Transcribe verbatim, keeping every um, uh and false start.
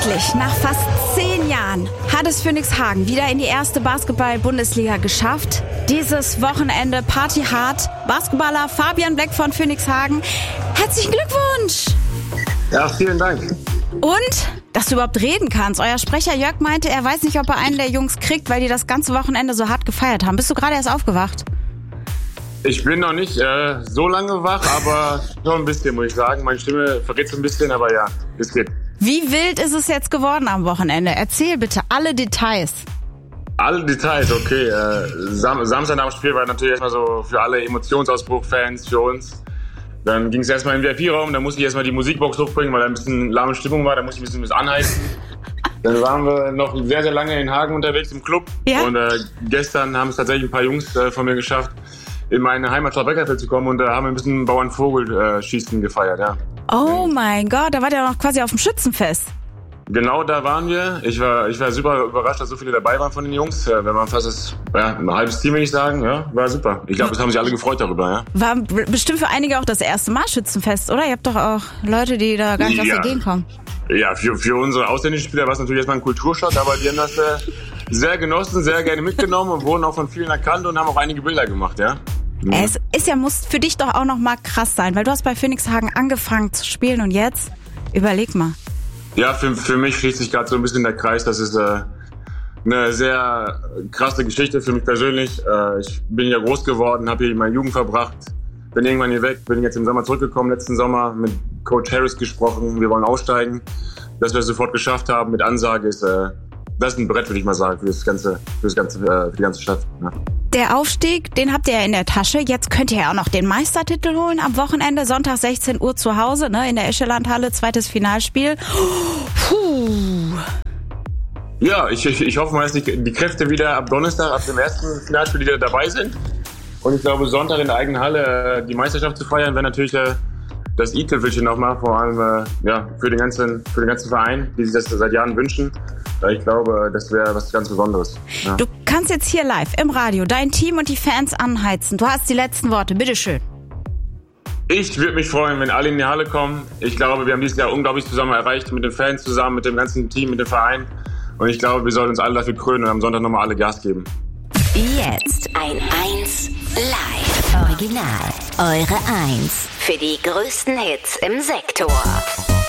Endlich, nach fast zehn Jahren, hat es Phönix Hagen wieder in die erste Basketball-Bundesliga geschafft. Dieses Wochenende Party hart. Basketballer Fabian Black von Phönix Hagen. Herzlichen Glückwunsch! Ja, vielen Dank. Und, dass du überhaupt reden kannst. Euer Sprecher Jörg meinte, er weiß nicht, ob er einen der Jungs kriegt, weil die das ganze Wochenende so hart gefeiert haben. Bist du gerade erst aufgewacht? Ich bin noch nicht äh, so lange wach, aber schon ein bisschen, muss ich sagen. Meine Stimme verrät so ein bisschen, aber ja, es geht. Wie wild ist es jetzt geworden am Wochenende? Erzähl bitte alle Details. Alle Details, okay. Äh, Sam- Samstag nach dem Spiel war natürlich erstmal so für alle Emotionsausbruch-Fans, für uns. Dann ging es erstmal in den V I P-Raum, da musste ich erstmal die Musikbox hochbringen, weil da ein bisschen lahme Stimmung war, da musste ich ein bisschen was anheizen. Dann waren wir noch sehr, sehr lange in Hagen unterwegs im Club. Ja? Und äh, gestern haben es tatsächlich ein paar Jungs äh, von mir geschafft, in meine Heimatstadt Beckerfeld zu kommen und da äh, haben wir ein bisschen Bauernvogelschießen äh, gefeiert, ja. Oh mein Gott, da wart ihr noch quasi auf dem Schützenfest. Genau, da waren wir. Ich war, ich war super überrascht, dass so viele dabei waren von den Jungs. Ja, wir waren fast das, ja, ein halbes Team, will ich sagen. Ja, war super. Ich glaube, es haben sich alle gefreut darüber. Ja. War b- bestimmt für einige auch das erste Mal Schützenfest, oder? Ihr habt doch auch Leute, die da gar nicht aus Ja. der Gegend kommen. Ja, für, für unsere ausländischen Spieler war es natürlich erstmal ein Kulturschock, aber die haben das äh, sehr genossen, sehr gerne mitgenommen und wurden auch von vielen erkannt und haben auch einige Bilder gemacht, ja. Mhm. Es ist ja, muss für dich doch auch noch mal krass sein, weil du hast bei Phönix Hagen angefangen zu spielen und jetzt, überleg mal. Ja, für, für mich schließt sich gerade so ein bisschen der Kreis. Das ist äh, eine sehr krasse Geschichte für mich persönlich. Äh, ich bin ja groß geworden, habe hier meine Jugend verbracht, bin irgendwann hier weg, bin jetzt im Sommer zurückgekommen, letzten Sommer mit Coach Harris gesprochen, wir wollen aussteigen. Dass wir es sofort geschafft haben mit Ansage ist, äh, das ist ein Brett, würde ich mal sagen, für das ganze, für das ganze, äh, für die ganze Stadt. Ja. Der Aufstieg, den habt ihr ja in der Tasche. Jetzt könnt ihr ja auch noch den Meistertitel holen am Wochenende. Sonntag sechzehn Uhr zu Hause, ne, in der Eschelandhalle, zweites Finalspiel. Puh. Ja, ich, ich, ich hoffe mal, dass die, die Kräfte wieder ab Donnerstag, ab dem ersten Finalspiel wieder dabei sind. Und ich glaube, Sonntag in der eigenen Halle äh, die Meisterschaft zu feiern, wäre natürlich äh, das i-Tüpfelchen nochmal, vor allem äh, ja, für, den ganzen, für den ganzen Verein, die sich das seit Jahren wünschen. Ich glaube, das wäre was ganz Besonderes. Ja. Du kannst jetzt hier live im Radio dein Team und die Fans anheizen. Du hast die letzten Worte, bitteschön. Ich würde mich freuen, wenn alle in die Halle kommen. Ich glaube, wir haben dieses Jahr unglaublich zusammen erreicht, mit den Fans zusammen, mit dem ganzen Team, mit dem Verein. Und ich glaube, wir sollten uns alle dafür krönen und am Sonntag nochmal alle Gas geben. Jetzt ein eins live. Original. Eure eins. Für die größten Hits im Sektor.